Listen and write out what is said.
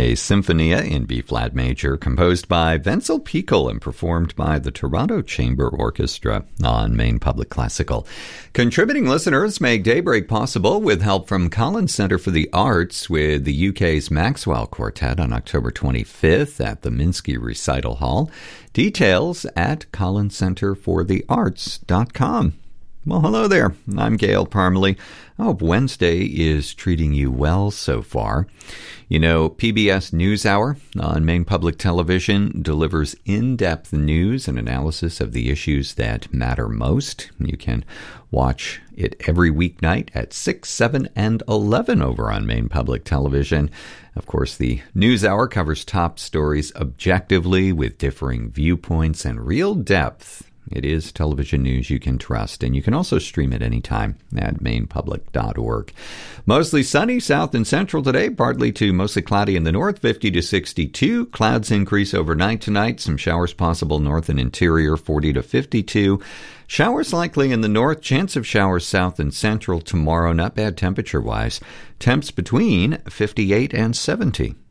a Sinfonia in B-flat major composed by Wenzel Pickel and performed by the Toronto Chamber Orchestra on Maine Public Classical. Contributing listeners make Daybreak possible with help from Collins Centre for the Arts with the UK's Maxwell Quartet on October 25th at the Minsky Recital Hall. Details at collinscenterforthearts.com. Well, hello there. I'm Gail Parmalee. I hope Wednesday is treating you well so far. You know, PBS NewsHour on Maine Public Television delivers in-depth news and analysis of the issues that matter most. You can watch it every weeknight at 6, 7, and 11 over on Maine Public Television. Of course, the NewsHour covers top stories objectively with differing viewpoints and real depth. It is television news you can trust, and you can also stream it anytime at mainepublic.org. Mostly sunny south and central today, partly to mostly cloudy in the north, 50 to 62. Clouds increase overnight tonight. Some showers possible north and interior, 40 to 52. Showers likely in the north, chance of showers south and central tomorrow, not bad temperature-wise. Temps between 58 and 70.